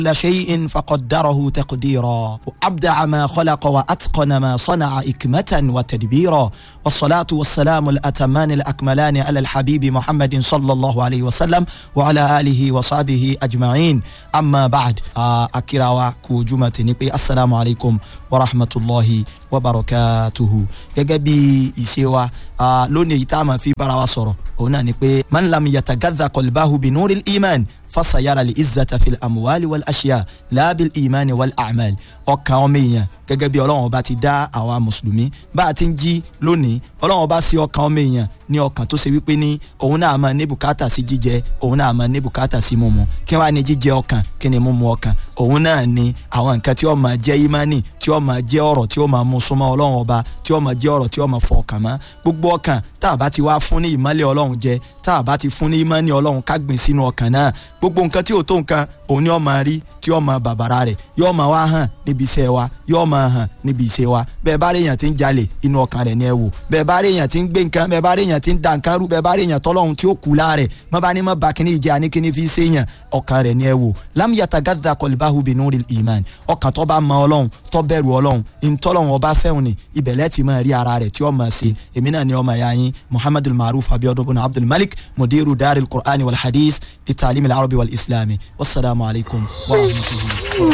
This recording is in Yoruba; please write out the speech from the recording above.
كل شيء فقدره تقديرا وأبدع ما خلق وأتقن ما صنع إكمة وتدبيرا والصلاة والسلام الأتمان الأكملان على الحبيب محمد صلى الله عليه وسلم وعلى آله وصحبه أجمعين أما بعد أكراوا كوجمة نبي السلام عليكم ورحمة الله وبركاته جاجبي إسيوا لوني يتعمى في براوسرو هنا نبي من لم يتغذى قلبه بنور الإيمان فسيرى العزة في الأموال والأشياء لا بالإيمان والأعمال ọkàn ọmọ èèyàn gẹ́gẹ́ bí Ọlọ́run ọba ti dá àwa mùsùlùmí bá a ti ń jí lónìí Ọlọ́run ọba sí ọkàn ọmọ èèyàn ní ọkàn tó ṣe wípé ní òun náà máa ní bùkátà sí jíjẹ òun náà máa ní bùkátà sí mímu kí wàá ní jíjẹ ọkàn kí ni mímu ọkàn òun náà ní àwọn nǹkan tí ó máa jẹ́ ìmánì tí ó máa jẹ́ ọ̀rọ̀ tí ó máa mú súnmọ́ Ọlọ́run ọba tí ó máa jẹ́ ọ̀rọ̀ tí ó máa fọ ọkàn mọ́ gbogbo ọkàn tá a bá ti wá fún ní ìmọ́lẹ̀ Ọlọ́run jẹ tá a bá ti fún ní ìmọ́ni Ọlọ́run ká gbìn sínú ọkàn náà gbogbo nǹkan tí ò tó nǹkan òun ni ó máa rí tí ó máa bàbàrà rẹ̀ yóò máa wá hàn níbi iṣẹ́ wa yóò máa hàn níbi iṣẹ́ wa bẹ́ẹ̀ bá rí èèyàn tí ń jalè inú ọkàn rẹ̀ ni ẹ wò bẹ́ẹ̀ bá rí èèyàn tí ń gbé nǹkan bẹ́ẹ̀ bá rí èèyàn tí ń da nǹkan rú bẹ́ẹ̀ bá rí èèyàn tọ́lọ́hun tí ó kú láàrẹ̀ mọ́ bá ní mọ́ bá kíní ìjẹ́ àníkíní fi ṣe èèyàn ọkàn rẹ̀ ni ẹ wò lam yatagadda qalbahu binuril iman ọkàn tó bá mọ Ọlọ́run tó bẹ̀rù Ọlọ́run ìtọ́lọ́hun ọba fẹ́hùn ni ibẹ̀lẹ́ ti máa rí ara rẹ̀ tí ó máa ṣe èmi náà ni ọmọ ìyá yín Muhammadul Maruf Abiodun bin Abdul Malik mudiru daril Qur'ani wal hadith li ta'lim al arabi wal islami wassalamu alaikum wa rahmatullahi